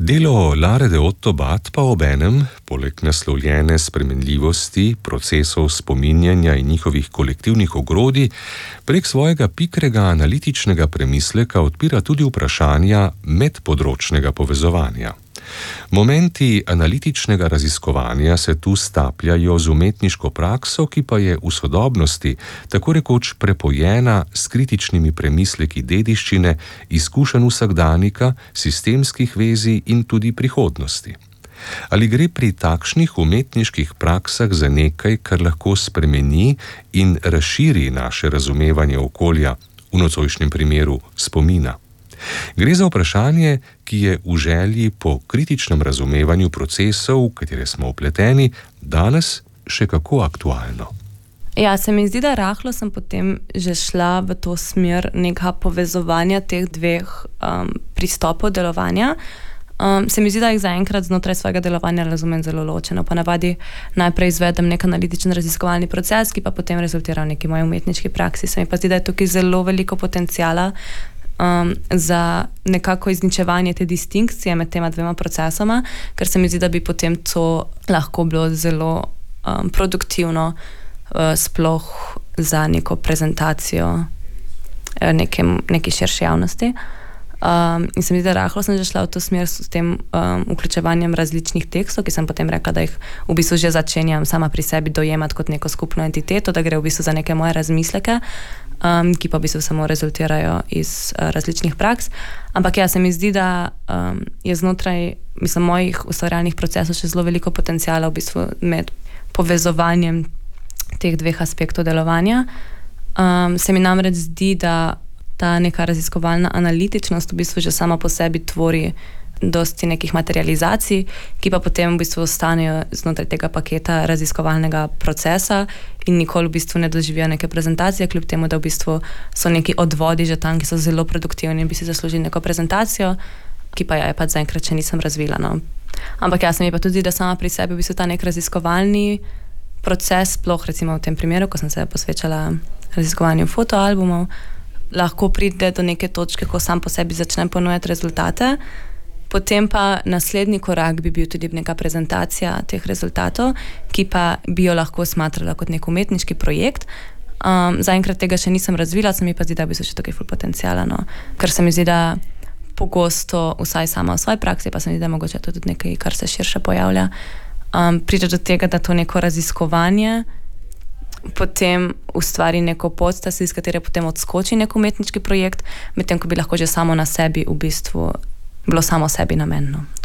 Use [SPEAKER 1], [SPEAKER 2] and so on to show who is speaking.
[SPEAKER 1] Delo Lare de Otto-Bat pa obenem, poleg naslovljene spremenljivosti, procesov spominjanja in njihovih kolektivnih ogrodij, prek svojega pikrega analitičnega premisleka odpira tudi vprašanja medpodročnega povezovanja. Momenti analitičnega raziskovanja se tu stapljajo z umetniško prakso, ki pa je v sodobnosti tako rekoč prepojena s kritičnimi premisleki dediščine, izkušenj vsakdanika, sistemskih vezij in tudi prihodnosti. Ali gre pri takšnih umetniških praksah za nekaj, kar lahko spremeni in razširi naše razumevanje okolja, v nocojšnjem primeru spomina? Gre za vprašanje, ki je v želji po kritičnem razumevanju procesov, v katere smo vpleteni, danes še kako aktualno.
[SPEAKER 2] Ja, se mi zdi, da rahlo sem potem že šla v to smer nekega povezovanja teh dveh pristopov delovanja. Se mi zdi, da jih zaenkrat znotraj svojega delovanja razumem zelo ločeno. Ponavadi najprej izvedem nek analitičen raziskovalni proces, ki pa potem rezultira v neki moji umetniški praksi. Se mi pa zdi, da je tukaj zelo veliko potenciala za nekako izničevanje te distinkcije med tema dvema procesoma, ker se mi zdi, da bi potem to lahko bilo zelo produktivno sploh za neko prezentacijo neki širši javnosti. In se mi zdi, da rahlo sem že šla v to smer s tem vključevanjem različnih tekstov, ki sem potem rekla, da jih v bistvu že začenjam sama pri sebi dojemati kot neko skupno entiteto, da gre v bistvu za neke moje razmisleke, ki pa v bistvu samo rezultirajo iz različnih praks. Ampak ja, se mi zdi, da je znotraj mojih ustvarjalnih procesov še zelo veliko potenciala v bistvu med povezovanjem teh dveh aspektov delovanja. Se mi namreč zdi, da ta neka raziskovalna analitičnost v bistvu že sama po sebi tvori dosti nekih materializacij, ki pa potem v bistvu ostanejo znotraj tega paketa raziskovalnega procesa in nikoli v bistvu ne doživijo neke prezentacije, kljub temu, da v bistvu so neki odvodi že tam, ki so zelo produktivni in bi si zaslužili neko prezentacijo, ki pa je pač zaenkrat še nisem razvila. No. Ampak ja, se mi pa tudi, da sama pri sebi v bistvu ta nek raziskovalni proces, sploh recimo v tem primeru, ko sem se posvečala raziskovanju fotoalbumov, lahko pride do neke točke, ko sam po sebi začnem ponujati rezultate. Potem pa naslednji korak bi bil tudi neka prezentacija teh rezultatov, ki pa bi jo lahko smatrala kot nek umetniški projekt. Zaenkrat tega še nisem razvila, se mi pa zdi, da bi se še tukaj ful potenciala, no. Ker se mi zdi, da pogosto, vsaj sama v svoji praksi, pa se mi zdi, da mogoče to tudi nekaj, kar se širše pojavlja, pride do tega, da to neko raziskovanje potem ustvari neko podstas, iz katere potem odskoči nek umetniški projekt, medtem ko bi lahko že samo na sebi v bistvu bilo samo sebi namenno.